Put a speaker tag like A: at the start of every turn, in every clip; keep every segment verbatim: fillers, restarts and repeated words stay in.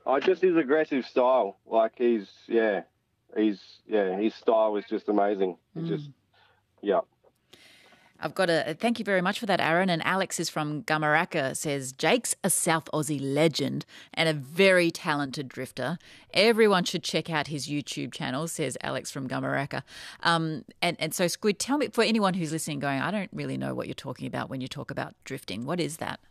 A: I just his aggressive style. Like he's yeah, he's yeah, his style is just amazing. Mm. Just yeah.
B: I've got a thank you very much for that, Aaron. And Alex is from Gamaraka, says Jake's a South Aussie legend and a very talented drifter. Everyone should check out his YouTube channel, says Alex from Gamaraka. Um, and, and so, Squid, tell me, for anyone who's listening going, I don't really know what you're talking about when you talk about drifting. What is that?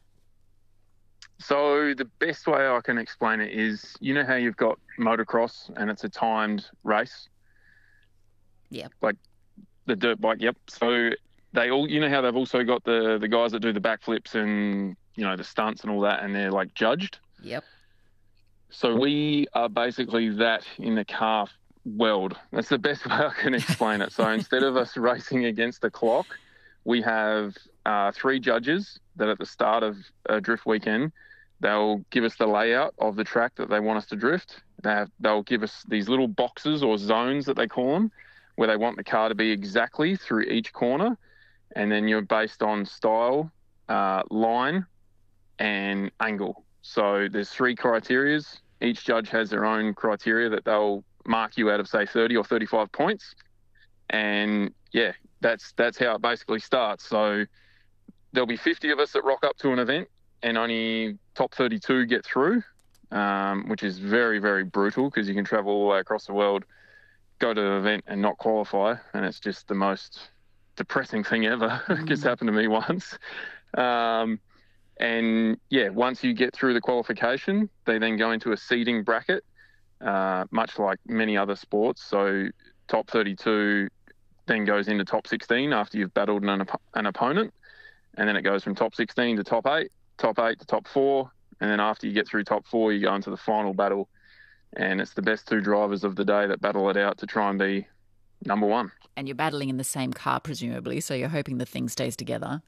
C: So the best way I can explain it is, you know how you've got motocross and it's a timed race?
B: Yeah.
C: Like the dirt bike, yep. So they all, you know how they've also got the, the guys that do the backflips and, you know, the stunts and all that, and they're like judged?
B: Yep.
C: So we are basically that in the car world. That's the best way I can explain it. So instead of us racing against the clock, we have uh, three judges that at the start of a drift weekend, they'll give us the layout of the track that they want us to drift. They have, they'll give us these little boxes or zones that they call them, where they want the car to be exactly through each corner. And then you're based on style, uh, line, and angle. So there's three criterias. Each judge has their own criteria that they'll mark you out of, say, thirty or thirty-five points. And, yeah, that's that's how it basically starts. So there'll be fifty of us that rock up to an event, and only top thirty-two get through, um, which is very, very brutal because you can travel all the way across the world, go to an event and not qualify, and it's just the most depressing thing ever. Mm. It just happened to me once. Um, and, yeah, once you get through the qualification, they then go into a seeding bracket, uh, much like many other sports. So top thirty-two then goes into top sixteen after you've battled an, op- an opponent, and then it goes from top sixteen to top eight, top eight to top four, and then after you get through top four, you go into the final battle, and it's the best two drivers of the day that battle it out to try and be number one.
B: And you're battling in the same car, presumably, so you're hoping the thing stays together.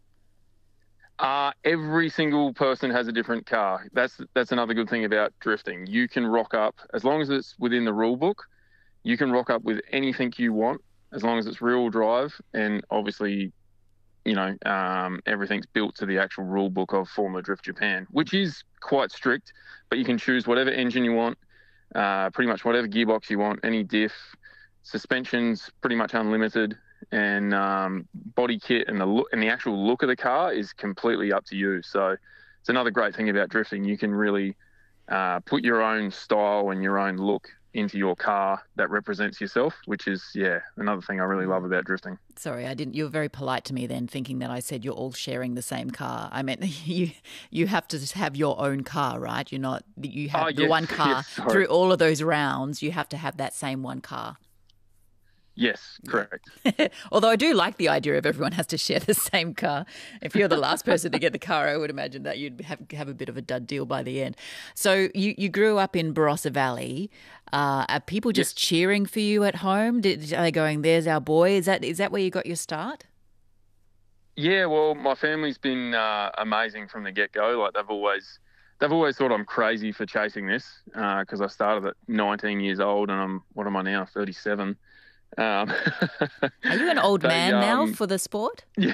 C: Uh, every single person has a different car. That's that's another good thing about drifting. You can rock up, as long as it's within the rule book, you can rock up with anything you want, as long as it's rear-wheel drive, and obviously, you know, um, everything's built to the actual rule book of Formula Drift Japan, which is quite strict, but you can choose whatever engine you want, uh, pretty much whatever gearbox you want, any diff, suspension's pretty much unlimited, and um, body kit and the look and the actual look of the car is completely up to you. So it's another great thing about drifting. You can really uh, put your own style and your own look into your car that represents yourself, which is, yeah, another thing I really love about drifting.
B: Sorry, I didn't. You were very polite to me then, thinking that I said you're all sharing the same car. I meant you you have to have your own car, right? You're not, you have
C: oh,
B: the
C: yes,
B: one car
C: yes,
B: through all of those rounds. You have to have that same one car.
C: Yes, correct.
B: Although I do like the idea of everyone has to share the same car. If you're the last person to get the car, I would imagine that you'd have have a bit of a dud deal by the end. So you, you grew up in Barossa Valley. Uh, are people just yes. cheering for you at home? Did, are they going, there's our boy? Is that is that where you got your start?
C: Yeah, well, my family's been uh, amazing from the get-go. Like they've always they've always thought I'm crazy for chasing this because uh, I started at nineteen years old and I'm, what am I now, thirty-seven. Um,
B: Are you an old they, man um, now for the sport?
C: Yeah.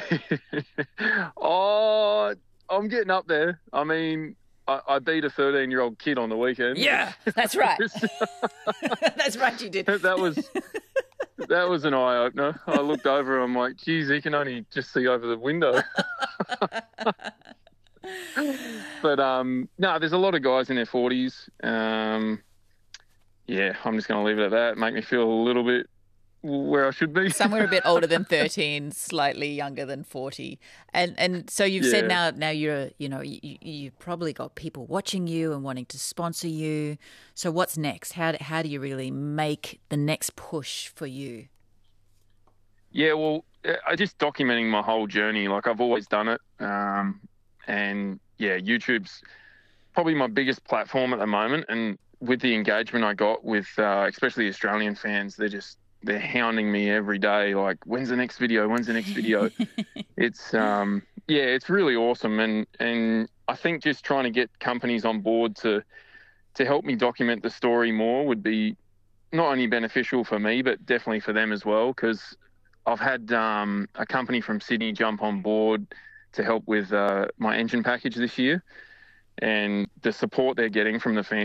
C: Oh, I'm getting up there. I mean, I, I beat a thirteen-year-old kid on the weekend.
B: Yeah, that's right. That's right, you did.
C: That was that was an eye-opener. I looked over and I'm like, geez, he can only just see over the window. But, um, no, there's a lot of guys in their forties. Um, yeah, I'm just going to leave it at that. Make me feel a little bit where I should be.
B: Somewhere a bit older than thirteen, slightly younger than forty. And and so you've yeah. said now now you're, you know, you, you've probably got people watching you and wanting to sponsor you. So what's next? How do, how do you really make the next push for you?
C: Yeah, well, I just documenting my whole journey. Like I've always done it. Um, and yeah, YouTube's probably my biggest platform at the moment. And with the engagement I got with, uh, especially Australian fans, they're just, they're hounding me every day. Like, when's the next video? When's the next video? It's, um, yeah, it's really awesome. And, and I think just trying to get companies on board to, to help me document the story more would be not only beneficial for me, but definitely for them as well. Cause I've had, um, a company from Sydney jump on board to help with, uh, my engine package this year, and the support they're getting from the fans